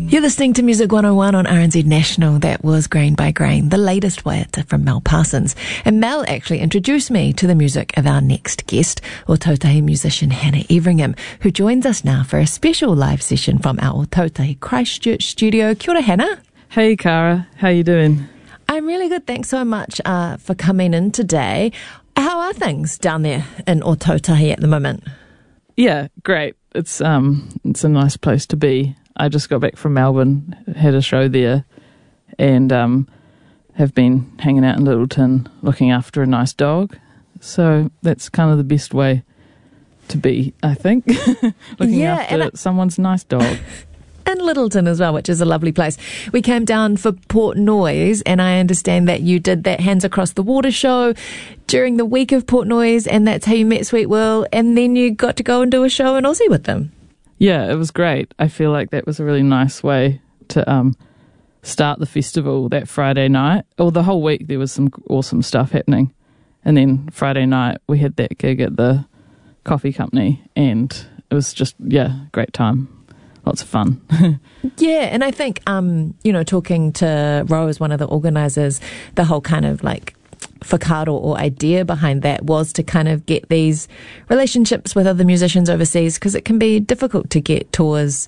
You're listening to Music 101 on RNZ National. That was Grain by Grain, the latest waiata from Mel Parsons. And Mel actually introduced me to the music of our next guest, Ōtautahi musician Hannah Everingham, who joins us now for a special live session from our Ōtautahi Christchurch studio. Kia ora, Hannah. Hey, Cara. How you doing? I'm really good. Thanks so much for coming in today. How are things down there in Ōtautahi at the moment? Yeah, great. It's a nice place to be. I just got back from Melbourne, had a show there, and have been hanging out in Littleton looking after a nice dog. So that's kind of the best way to be, I think, looking after someone's nice dog. In Littleton as well, which is a lovely place. We came down for Port Noise, and I understand that you did that Hands Across the Water show during the week of Port Noise, and that's how you met Sweet Will, and then you got to go and do a show in Aussie with them. Yeah, it was great. I feel like that was a really nice way to start the festival that Friday night. Or the whole week there was some awesome stuff happening. And then Friday night we had that gig at the coffee company, and it was just, great time. Lots of fun. Yeah, and I think, talking to Rose, one of the organisers, the whole kind of like whakaaro or idea behind that was to kind of get these relationships with other musicians overseas, because it can be difficult to get tours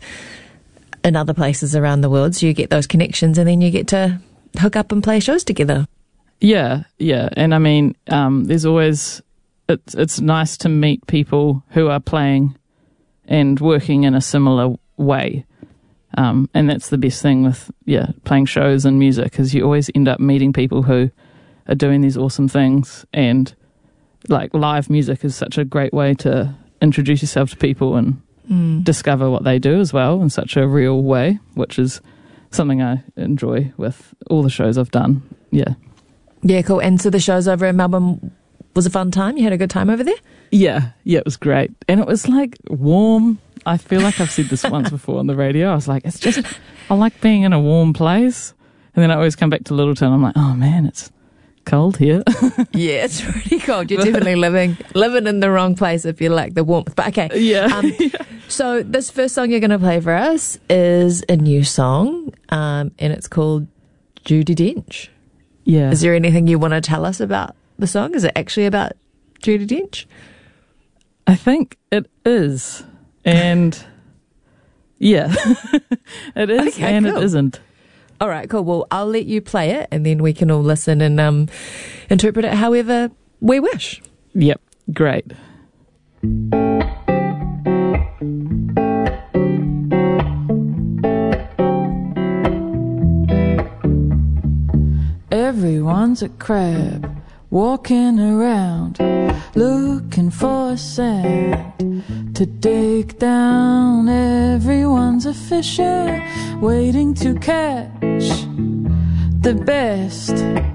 in other places around the world. So you get those connections and then you get to hook up and play shows together. Yeah. And I mean, there's always, it's nice to meet people who are playing and working in a similar way. And that's the best thing with, playing shows and music, is you always end up meeting people who are doing these awesome things, and like live music is such a great way to introduce yourself to people and discover what they do as well in such a real way, which is something I enjoy with all the shows I've done. Yeah, cool. And so the shows over in Melbourne was a fun time? You had a good time over there? Yeah, it was great. And it was like warm. I feel like I've said this once before on the radio. I was like, I like being in a warm place. And then I always come back to Littleton. I'm like, oh man, it's cold here. Yeah, it's pretty cold. You're definitely living in the wrong place if you like the warmth. But okay. Yeah. So this first song you're going to play for us is a new song, and it's called Judi Dench. Yeah. Is there anything you want to tell us about the song? Is it actually about Judi Dench? I think it is. And yeah, it is, okay, and cool. It isn't. All right, cool. Well, I'll let you play it, and then we can all listen and interpret it however we wish. Yep, great. Everyone's a crab, walking around, looking for sand to dig down. Everyone's a fisher, waiting to catch the best